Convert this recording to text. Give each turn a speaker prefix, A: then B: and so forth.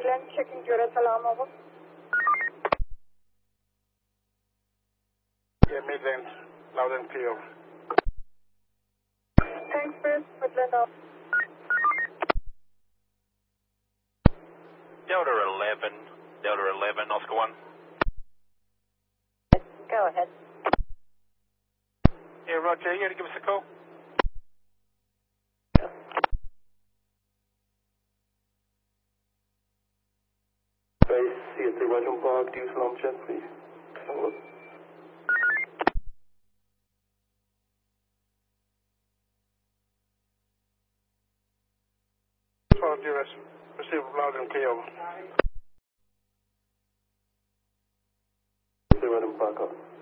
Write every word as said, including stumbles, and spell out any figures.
A: Zealand, checking Jurat alarm over.
B: Yeah, Midland, loud and clear.
A: Thanks, Chris. Midland off.
C: Delta eleven, Delta eleven, Oscar one.
A: Go ahead.
B: Yeah, Roger, you gonna give us a call?
D: Base C S A Roger Park, do you salam check, please? Over.
B: twelve U S, receive loud and clear.
D: C S A Roger Park, up.